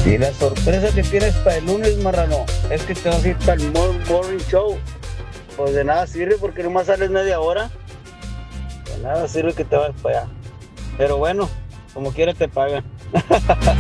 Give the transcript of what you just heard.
Y la sorpresa que tienes para el lunes, marrano, es que te vas a ir para el morning show. Pues de nada sirve porque nomás sales media hora. De nada sirve que te vayas para allá. Pero bueno, como quiera te pagan.